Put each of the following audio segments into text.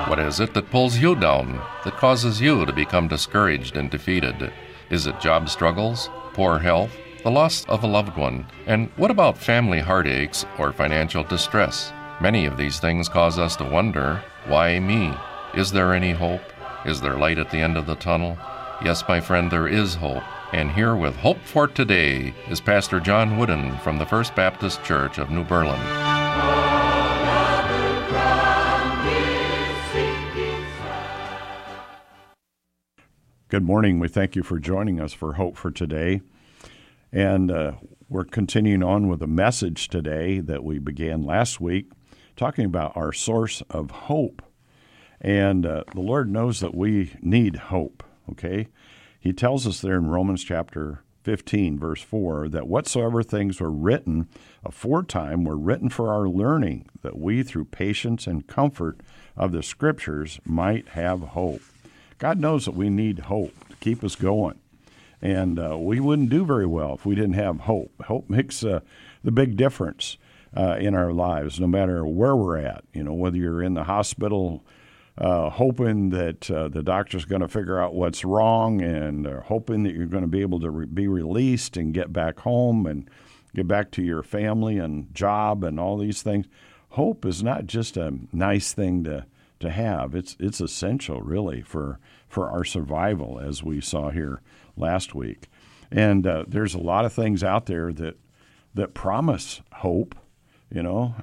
What is it that pulls you down, that causes you to become discouraged and defeated? Is it job struggles, poor health, the loss of a loved one? And what about family heartaches or financial distress? Many of these things cause us to wonder, why me? Is there any hope? Is there light at the end of the tunnel? Yes, my friend, there is hope. And here with Hope for Today is Pastor John Wooden from the First Baptist Church of New Berlin. Good morning. We thank you for joining us for Hope for Today. And we're continuing on with a message today that we began last week, talking about our source of hope. And the Lord knows that we need hope, okay? He tells us there in Romans chapter 15, verse 4, that whatsoever things were written aforetime were written for our learning, that we through patience and comfort of the Scriptures might have hope. God knows that we need hope to keep us going. And we wouldn't do very well if we didn't have hope. Hope makes the big difference in our lives, no matter where we're at. You know, whether you're in the hospital hoping that the doctor's going to figure out what's wrong and hoping that you're going to be able to be released and get back home and get back to your family and job and all these things. Hope is not just a nice thing to have. It's essential, really, for our survival, as we saw here last week. And there's a lot of things out there that promise hope, you know,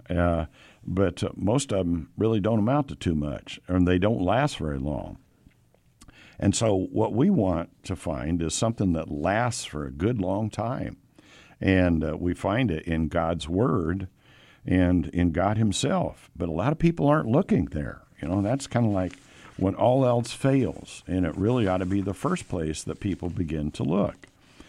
but most of them really don't amount to too much, and they don't last very long. And so what we want to find is something that lasts for a good long time. And we find it in God's Word and in God Himself. But a lot of people aren't looking there. You know, that's kind of like when all else fails, and it really ought to be the first place that people begin to look.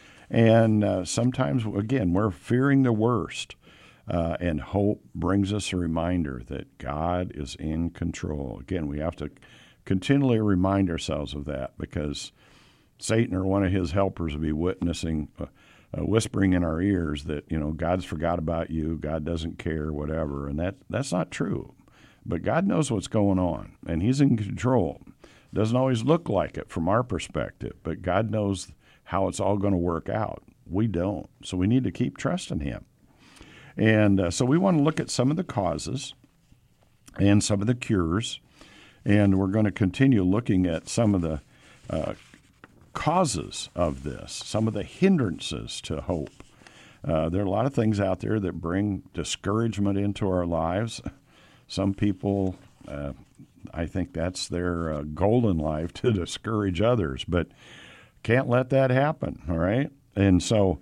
And sometimes, again, we're fearing the worst, and hope brings us a reminder that God is in control. Again, we have to continually remind ourselves of that, because Satan or one of his helpers will be whispering in our ears that, you know, God's forgot about you, God doesn't care, whatever, and that's not true. But God knows what's going on, and He's in control. Doesn't always look like it from our perspective, but God knows how it's all going to work out. We don't, so we need to keep trusting Him. And so we want to look at some of the causes and some of the cures, and we're going to continue looking at some of the causes of this, some of the hindrances to hope. There are a lot of things out there that bring discouragement into our lives. Some people, I think that's their goal in life, to discourage others, but can't let that happen, all right? And so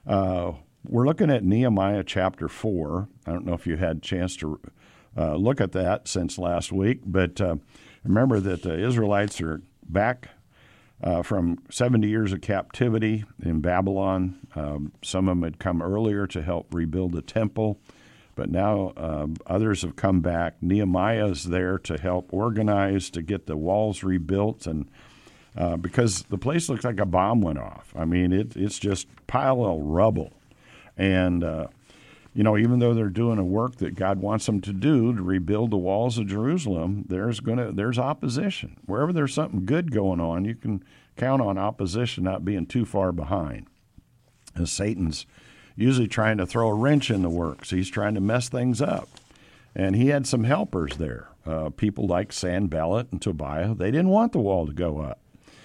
we're looking at Nehemiah chapter 4. I don't know if you had a chance to look at that since last week, but remember that the Israelites are back from 70 years of captivity in Babylon. Some of them had come earlier to help rebuild the temple. But now others have come back. Nehemiah is there to help organize, to get the walls rebuilt, and because the place looks like a bomb went off. I mean, it's just pile of rubble. And, you know, even though they're doing a work that God wants them to do to rebuild the walls of Jerusalem, there's opposition. Wherever there's something good going on, you can count on opposition not being too far behind. As Satan's usually trying to throw a wrench in the works. He's trying to mess things up. And he had some helpers there, people like Sanballat and Tobiah. They didn't want the wall to go up.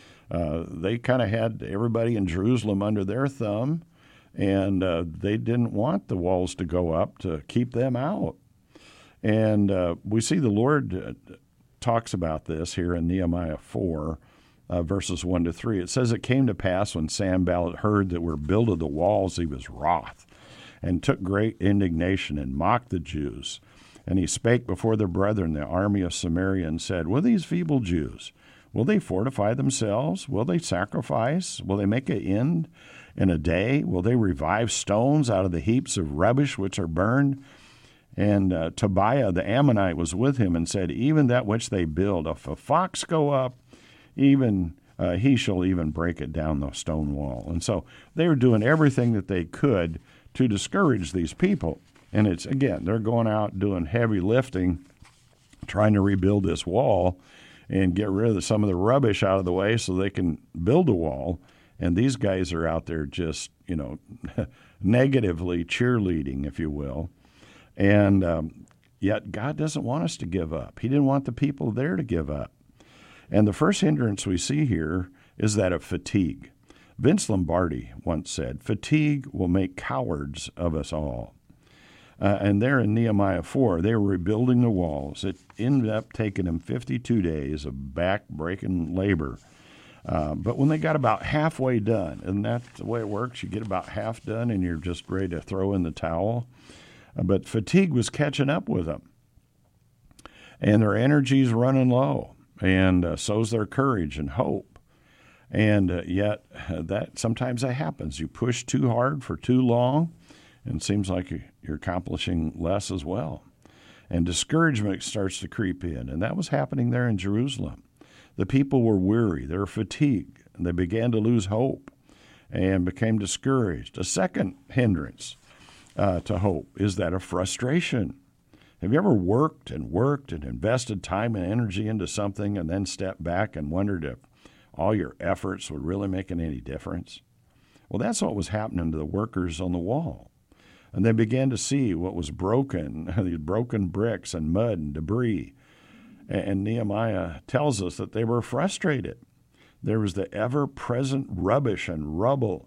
They kind of had everybody in Jerusalem under their thumb, and they didn't want the walls to go up to keep them out. And we see the Lord talks about this here in Nehemiah 4, verses 1 to 3. It says, "It came to pass when Sanballat heard that we're builded the walls, he was wroth, and took great indignation, and mocked the Jews. And he spake before their brethren, the army of Samaria, and said, Will these feeble Jews, will they fortify themselves? Will they sacrifice? Will they make an end in a day? Will they revive stones out of the heaps of rubbish which are burned? And Tobiah the Ammonite was with him, and said, Even that which they build, if a fox go up, even he shall even break it down the stone wall. And so they were doing everything that they could to discourage these people. And it's, again, they're going out doing heavy lifting trying to rebuild this wall and get rid of some of the rubbish out of the way so they can build a wall. And these guys are out there just, negatively cheerleading, if you will. And yet God doesn't want us to give up. He didn't want the people there to give up. And the first hindrance we see here is that of fatigue. Vince Lombardi once said, "Fatigue will make cowards of us all." And there in Nehemiah 4, they were rebuilding the walls. It ended up taking them 52 days of back-breaking labor. But when they got about halfway done, and that's the way it works, you get about half done and you're just ready to throw in the towel. But fatigue was catching up with them. And their energy's running low, and so's their courage and hope. And yet, that sometimes that happens. You push too hard for too long, and it seems like you're accomplishing less as well. And discouragement starts to creep in, and that was happening there in Jerusalem. The people were weary, they were fatigued, and they began to lose hope and became discouraged. A second hindrance to hope is that of frustration. Have you ever worked and invested time and energy into something and then stepped back and wondered if all your efforts were really making any difference? Well, that's what was happening to the workers on the wall. And they began to see what was broken, these broken bricks and mud and debris. And Nehemiah tells us that they were frustrated. There was the ever-present rubbish and rubble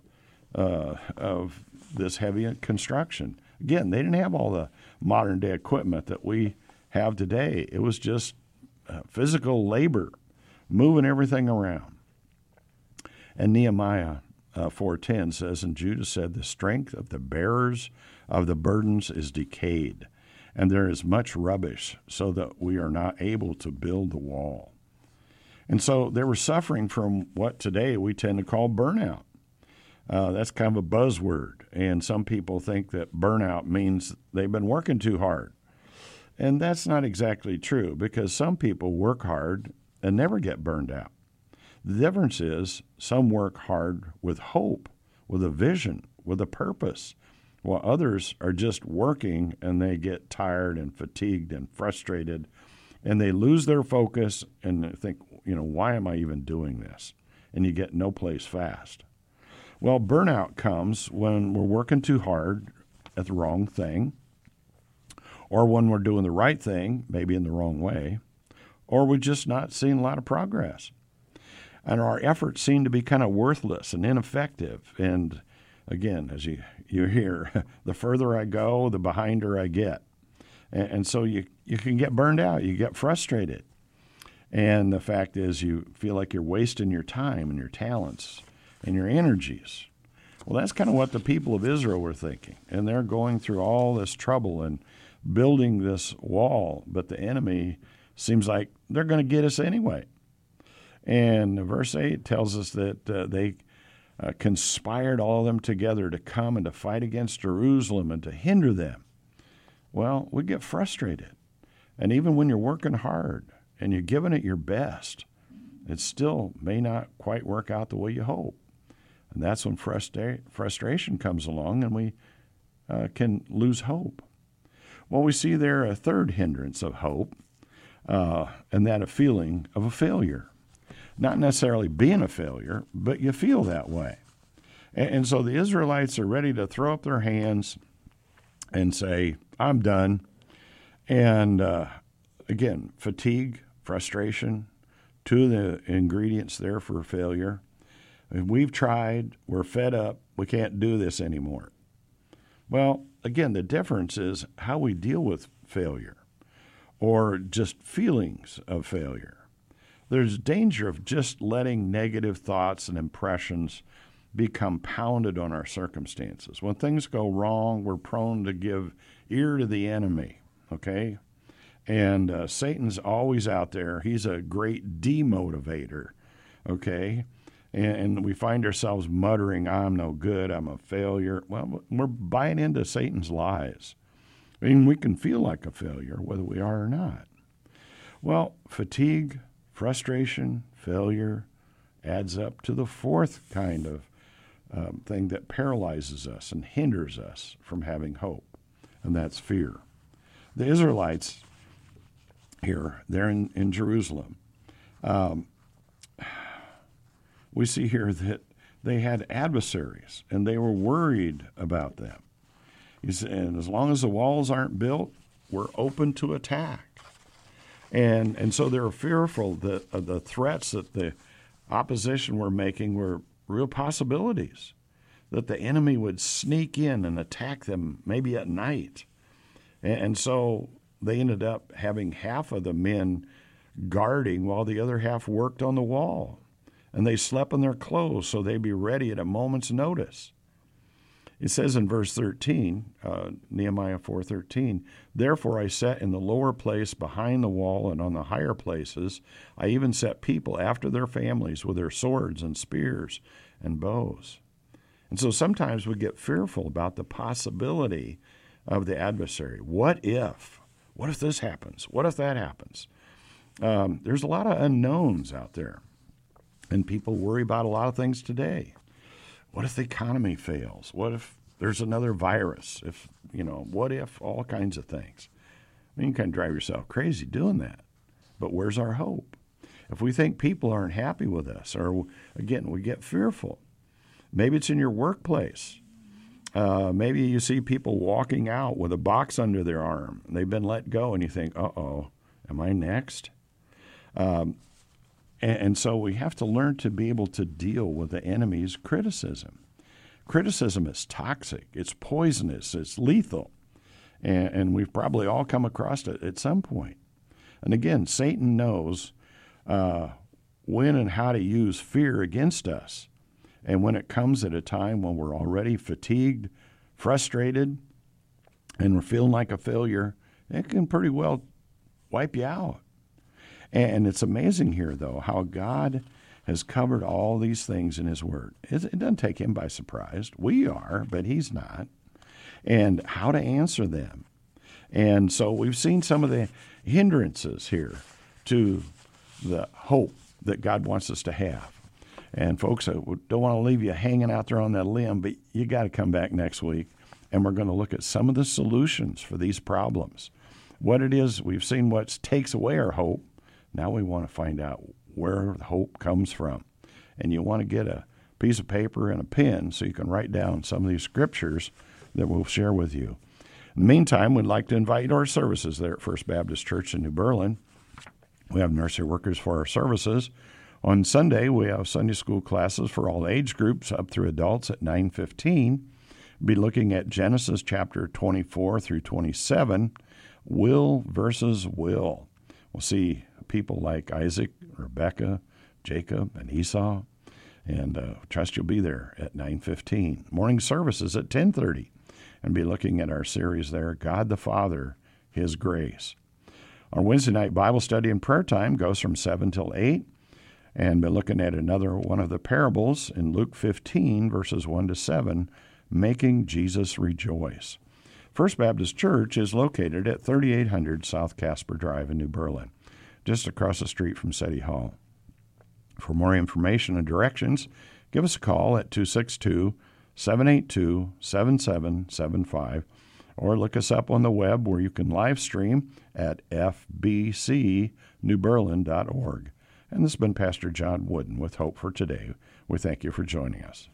of this heavy construction. Again, they didn't have all the modern-day equipment that we have today. It was just physical labor, moving everything around. And Nehemiah 4:10 says, "And Judah said, the strength of the bearers of the burdens is decayed, and there is much rubbish, so that we are not able to build the wall." And so they were suffering from what today we tend to call burnout. That's kind of a buzzword, and some people think that burnout means they've been working too hard. And that's not exactly true, because some people work hard and never get burned out. The difference is some work hard with hope, with a vision, with a purpose, while others are just working and they get tired and fatigued and frustrated, and they lose their focus and think, why am I even doing this? And you get no place fast. Well, burnout comes when we're working too hard at the wrong thing, or when we're doing the right thing, maybe in the wrong way, or we're just not seeing a lot of progress. And our efforts seem to be kind of worthless and ineffective. And again, as you hear, the further I go, the behinder I get. And so you can get burned out. You get frustrated. And the fact is you feel like you're wasting your time and your talents and your energies. Well, that's kind of what the people of Israel were thinking. And they're going through all this trouble and building this wall. But the enemy seems like they're going to get us anyway. And verse 8 tells us that they conspired all of them together to come and to fight against Jerusalem and to hinder them. Well, we get frustrated. And even when you're working hard and you're giving it your best, it still may not quite work out the way you hope. And that's when frustration comes along and we can lose hope. Well, we see there a third hindrance of hope, and that a feeling of a failure. Not necessarily being a failure, but you feel that way. And so the Israelites are ready to throw up their hands and say, I'm done. And again, fatigue, frustration, two of the ingredients there for failure. We've tried, we're fed up, we can't do this anymore. Well, again, the difference is how we deal with failure or just feelings of failure. There's danger of just letting negative thoughts and impressions be compounded on our circumstances. When things go wrong, we're prone to give ear to the enemy, okay? And Satan's always out there. He's a great demotivator, okay? And we find ourselves muttering, I'm no good, I'm a failure. Well, we're buying into Satan's lies. I mean, we can feel like a failure, whether we are or not. Well, fatigue, frustration, failure adds up to the fourth kind of thing that paralyzes us and hinders us from having hope, and that's fear. The Israelites here, there in Jerusalem. We see here that they had adversaries, and they were worried about them. And as long as the walls aren't built, we're open to attack. And so they were fearful that the threats that the opposition were making were real possibilities, that the enemy would sneak in and attack them maybe at night. And so they ended up having half of the men guarding while the other half worked on the wall. And they slept in their clothes so they'd be ready at a moment's notice. It says in verse 13, Nehemiah 4:13, "Therefore I set in the lower place behind the wall and on the higher places. I even set people after their families with their swords and spears and bows." And so sometimes we get fearful about the possibility of the adversary. What if? What if this happens? What if that happens? There's a lot of unknowns out there, and people worry about a lot of things today. What if the economy fails? What if there's another virus? What if all kinds of things? I mean, you can drive yourself crazy doing that. But where's our hope? If we think people aren't happy with us, or again, we get fearful. Maybe it's in your workplace. Maybe you see people walking out with a box under their arm. They've been let go, and you think, uh-oh, am I next? And so we have to learn to be able to deal with the enemy's criticism. Criticism is toxic. It's poisonous. It's lethal. And we've probably all come across it at some point. And again, Satan knows when and how to use fear against us. And when it comes at a time when we're already fatigued, frustrated, and we're feeling like a failure, it can pretty well wipe you out. And it's amazing here, though, how God has covered all these things in His Word. It doesn't take Him by surprise. We are, but He's not. And how to answer them. And so we've seen some of the hindrances here to the hope that God wants us to have. And folks, I don't want to leave you hanging out there on that limb, but you got to come back next week, and we're going to look at some of the solutions for these problems. What it is, we've seen what takes away our hope. Now we want to find out where the hope comes from. And you want to get a piece of paper and a pen so you can write down some of these scriptures that we'll share with you. In the meantime, we'd like to invite you to our services there at First Baptist Church in New Berlin. We have nursery workers for our services. On Sunday, we have Sunday school classes for all age groups up through adults at 9:15. We'll be looking at Genesis chapter 24 through 27, will versus will. We'll see people like Isaac, Rebekah, Jacob, and Esau, and trust you'll be there at 9:15. Morning services at 10:30, and be looking at our series there, God the Father, His Grace. Our Wednesday night Bible study and prayer time goes from 7 till 8, and be looking at another one of the parables in Luke 15, verses 1 to 7, making Jesus rejoice. First Baptist Church is located at 3800 South Casper Drive in New Berlin, just across the street from City Hall. For more information and directions, give us a call at 262-782-7775, or look us up on the web where you can live stream at fbcnewberlin.org. And this has been Pastor John Wooden with Hope for Today. We thank you for joining us.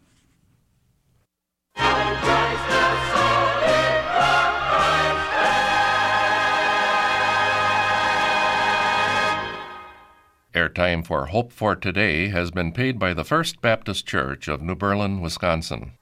Airtime for Hope for Today has been paid by the First Baptist Church of New Berlin, Wisconsin.